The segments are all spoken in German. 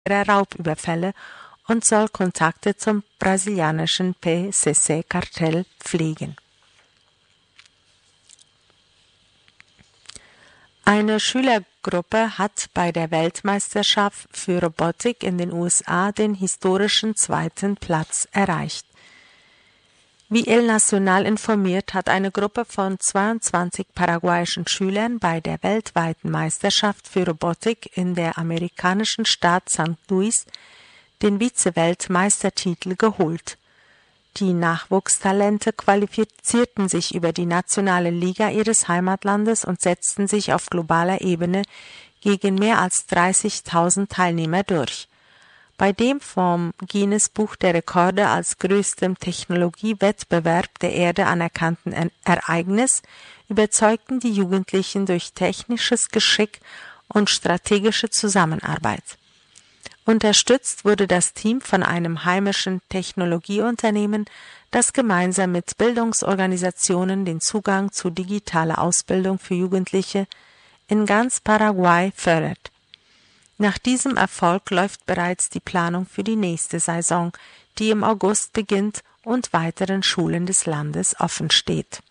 Raubüberfälle und soll Kontakte zum brasilianischen PCC-Kartell pflegen. Eine Schülergruppe hat bei der Weltmeisterschaft für Robotik in den USA den historischen 2. Platz erreicht. Wie El Nacional informiert, hat eine Gruppe von 22 paraguayischen Schülern bei der weltweiten Meisterschaft für Robotik in der amerikanischen Stadt St. Louis den Vize-Weltmeistertitel geholt. Die Nachwuchstalente qualifizierten sich über die nationale Liga ihres Heimatlandes und setzten sich auf globaler Ebene gegen mehr als 30.000 Teilnehmer durch. Bei dem vom Guinness-Buch der Rekorde als größtem Technologiewettbewerb der Erde anerkannten Ereignis überzeugten die Jugendlichen durch technisches Geschick und strategische Zusammenarbeit. Unterstützt wurde das Team von einem heimischen Technologieunternehmen, das gemeinsam mit Bildungsorganisationen den Zugang zu digitaler Ausbildung für Jugendliche in ganz Paraguay fördert. Nach diesem Erfolg läuft bereits die Planung für die nächste Saison, die im August beginnt und weiteren Schulen des Landes offen steht.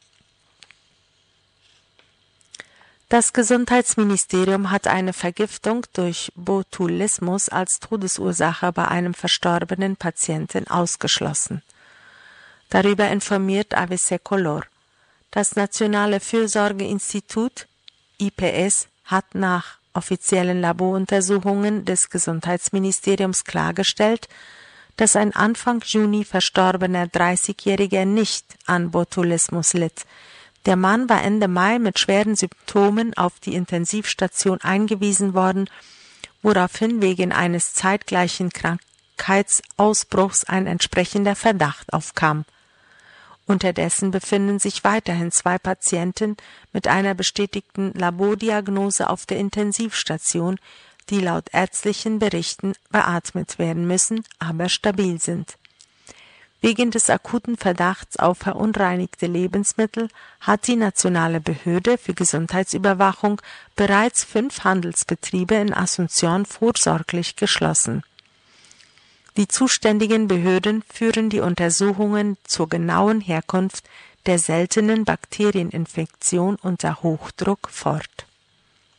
Das Gesundheitsministerium hat eine Vergiftung durch Botulismus als Todesursache bei einem verstorbenen Patienten ausgeschlossen. Darüber informiert ABC Color. Das Nationale Fürsorgeinstitut IPS hat nach offiziellen Laboruntersuchungen des Gesundheitsministeriums klargestellt, dass ein Anfang Juni verstorbener 30-Jähriger nicht an Botulismus litt. Der Mann war Ende Mai mit schweren Symptomen auf die Intensivstation eingewiesen worden, woraufhin wegen eines zeitgleichen Krankheitsausbruchs ein entsprechender Verdacht aufkam. Unterdessen befinden sich weiterhin 2 Patienten mit einer bestätigten Labordiagnose auf der Intensivstation, die laut ärztlichen Berichten beatmet werden müssen, aber stabil sind. Wegen des akuten Verdachts auf verunreinigte Lebensmittel hat die Nationale Behörde für Gesundheitsüberwachung bereits 5 Handelsbetriebe in Asunción vorsorglich geschlossen. Die zuständigen Behörden führen die Untersuchungen zur genauen Herkunft der seltenen Bakterieninfektion unter Hochdruck fort.